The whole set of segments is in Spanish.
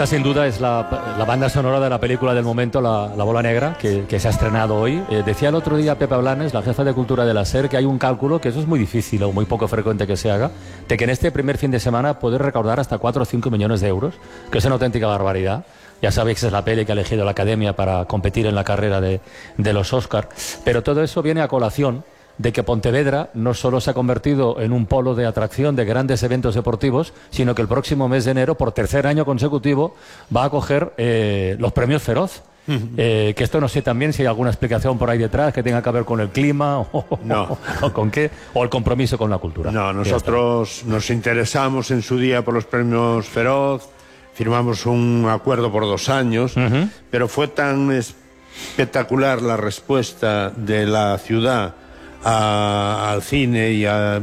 Esta sin duda es la banda sonora de la película del momento, La Bola Negra, que se ha estrenado hoy. Decía el otro día Pepa Blanes, la jefa de cultura de la SER, que hay un cálculo, que eso es muy difícil o muy poco frecuente que se haga, de que en este primer fin de semana puede recaudar hasta 4 o 5 millones de euros, que es una auténtica barbaridad. Ya sabéis que es la peli que ha elegido la Academia para competir en la carrera de los Oscar. Pero todo eso viene a colación de que Pontevedra no solo se ha convertido en un polo de atracción de grandes eventos deportivos, sino que el próximo mes de enero, por tercer año consecutivo, va a acoger los premios Feroz. Que esto no sé también si hay alguna explicación por ahí detrás que tenga que ver con el clima o con qué, o el compromiso con la cultura. No, nosotros nos interesamos en su día por los premios Feroz, firmamos un acuerdo por 2 años, pero fue tan espectacular la respuesta de la ciudad al cine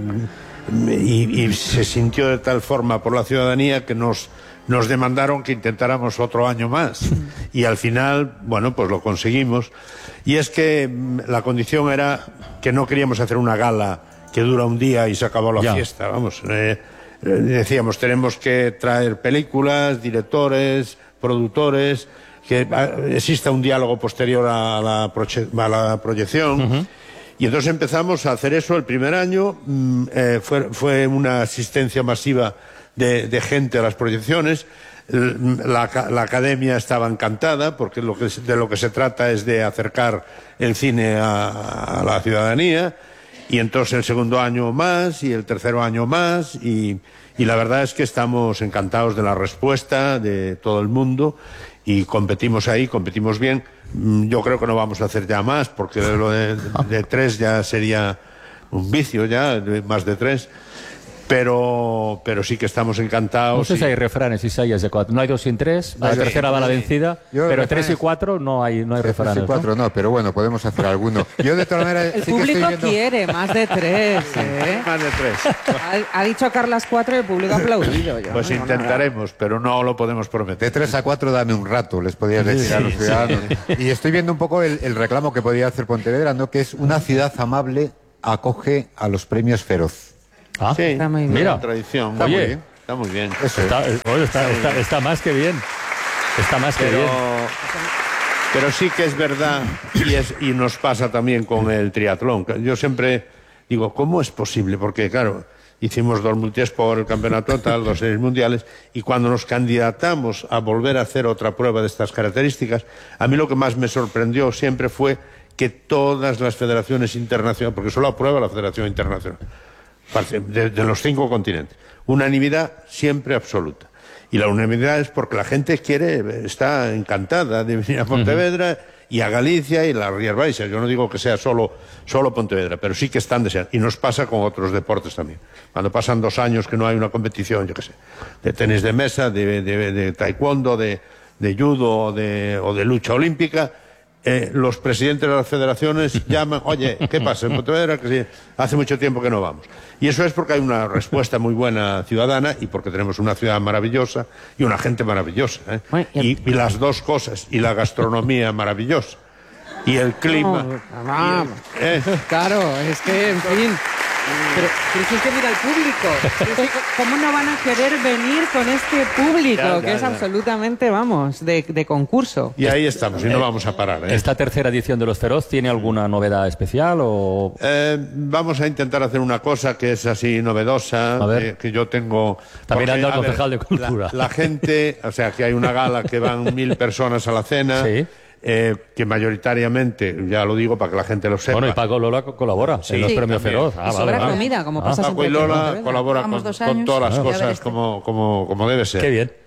y se sintió de tal forma por la ciudadanía que nos demandaron que intentáramos otro año más y al final, bueno, pues lo conseguimos. Y es que la condición era que no queríamos hacer una gala que dura un día y se acabó la fiesta, vamos. Decíamos, tenemos que traer películas, directores, productores, que exista un diálogo posterior a la proyección. Y entonces empezamos a hacer eso el primer año. Fue una asistencia masiva de gente a las proyecciones. La Academia estaba encantada porque de lo que se trata es de acercar el cine a la ciudadanía. Y entonces el segundo año más y el tercer año más y la verdad es que estamos encantados de la respuesta de todo el mundo y competimos ahí, competimos bien. Yo creo que no vamos a hacer ya más porque lo de 3 ya sería un vicio ya, más de 3. Pero sí que estamos encantados. No sé si hay refranes, Isaías, de 4. No hay 2 sin 3, la tercera va la vencida, pero 3 y 4 no hay refranes. 3 y 4 no, pero bueno, podemos hacer alguno. Yo de todas maneras... El público quiere más de 3, Más de 3. Ha dicho Carlas 4 y el público ha aplaudido. Pues intentaremos, pero no lo podemos prometer. De 3 a 4 dame un rato, les podías decir a los ciudadanos. Y estoy viendo un poco el reclamo que podría hacer Pontevedra, ¿no? Que es una ciudad amable acoge a los premios Feroz. Sí, está muy bien. Mira, tradición. Está muy bien. Eso está más que bien. Está más que bien. Pero sí que es verdad, y nos pasa también con el triatlón. Yo siempre digo, ¿cómo es posible? Porque, claro, hicimos 2 multiesport, el campeonato total, 2 series mundiales, y cuando nos candidatamos a volver a hacer otra prueba de estas características, a mí lo que más me sorprendió siempre fue que todas las federaciones internacionales, porque solo aprueba la Federación Internacional, de los 5 continentes, unanimidad siempre absoluta. Y la unanimidad es porque la gente está encantada de venir a Pontevedra y a Galicia y las Rías Baixas. Yo no digo que sea solo Pontevedra, pero sí que están deseando. Y nos pasa con otros deportes también. Cuando pasan 2 años que no hay una competición, yo qué sé, de tenis de mesa, de taekwondo, de judo o de lucha olímpica, los presidentes de las federaciones llaman, oye, ¿qué pasa en Pontevedra? Que hace mucho tiempo que no vamos. Y eso es porque hay una respuesta muy buena ciudadana y porque tenemos una ciudad maravillosa y una gente maravillosa. Y las 2 cosas, y la gastronomía maravillosa, y el clima. Claro, es que, en fin... Pero si es que mira el público, ¿cómo no van a querer venir con este público que es absolutamente, vamos, de concurso? Y ahí estamos, y no vamos a parar. ¿Esta tercera edición de los Feroz tiene alguna novedad especial o...? Vamos a intentar hacer una cosa que es así novedosa, que yo tengo... También anda el concejal de Cultura. La gente, o sea, que hay una gala que van 1000 personas a la cena... Sí. Que mayoritariamente, ya lo digo para que la gente lo sepa. Bueno, y Paco Lola colabora en los premios Feroz. Sobra comida, como pasa Paco y Lola colabora con todas las cosas como debe ser. Qué bien.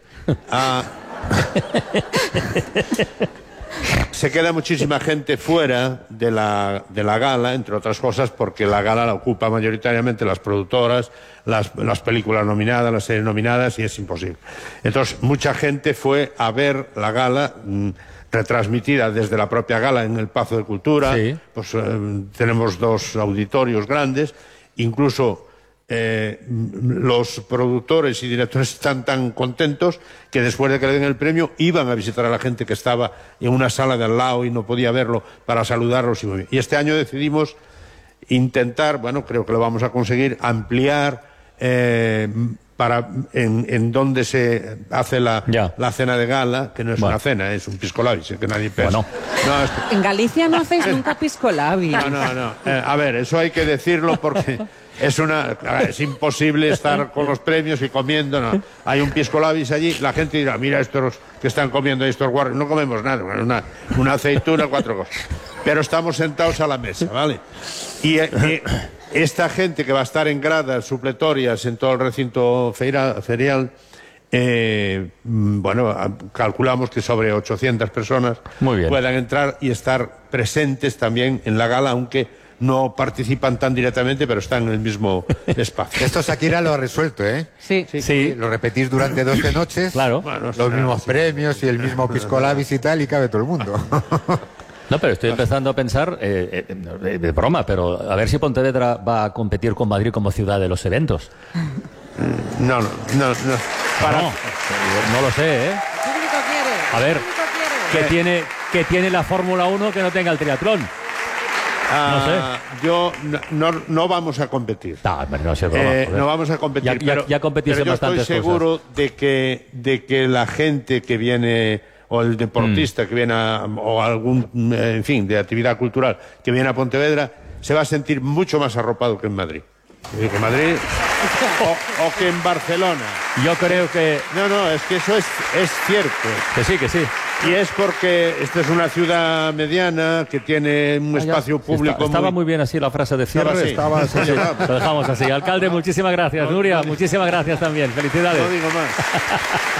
Se queda muchísima gente fuera de la gala, entre otras cosas, porque la gala la ocupa mayoritariamente las productoras, las películas nominadas, las series nominadas, y es imposible. Entonces, mucha gente fue a ver la gala retransmitida desde la propia gala en el Pazo de Cultura. Sí. Pues tenemos 2 auditorios grandes, incluso los productores y directores están tan contentos que después de que le den el premio iban a visitar a la gente que estaba en una sala de al lado y no podía verlo para saludarlos. Y este año decidimos intentar, bueno, creo que lo vamos a conseguir, ampliar en donde se hace la cena de gala, que no es una cena, es un pisco labis, que nadie piensa. Bueno. No, es que... En Galicia no hacéis nunca pisco labis. No. A ver, eso hay que decirlo porque es imposible estar con los premios y comiendo. No. Hay un pisco labis allí, la gente dirá, mira estos que están comiendo estos guarros, no comemos nada, una aceituna, 4 cosas. Pero estamos sentados a la mesa, ¿vale? Y esta gente que va a estar en gradas supletorias en todo el recinto ferial, bueno, calculamos que sobre 800 personas puedan entrar y estar presentes también en la gala, aunque no participan tan directamente, pero están en el mismo espacio. Esto Shakira lo ha resuelto, ¿eh? Sí. Lo repetís durante 12 noches, claro. Bueno, los mismos premios y el mismo pisco labis y tal, y cabe todo el mundo. No, pero estoy empezando a pensar, de broma, pero a ver si Pontevedra va a competir con Madrid como ciudad de los eventos. No. No lo sé, ¿eh? El público quiere. A ver, El público quiere. ¿qué tiene la Fórmula 1 que no tenga el triatlón? No sé. No vamos a competir. No sé, broma, no vamos a competir. Ya competís en pero yo estoy bastantes seguro cosas. de que la gente que viene, o el deportista que viene, o algún, en fin, de actividad cultural que viene a Pontevedra, se va a sentir mucho más arropado que en Madrid. Que en Madrid o que en Barcelona. Yo creo que... No, es que eso es cierto. Que sí. Y es porque esta es una ciudad mediana que tiene un espacio público. Estaba muy bien así la frase de cierre. Estaba así. Lo dejamos así. Alcalde, muchísimas gracias. Nuria, muchísimas gracias también. Felicidades. No digo más.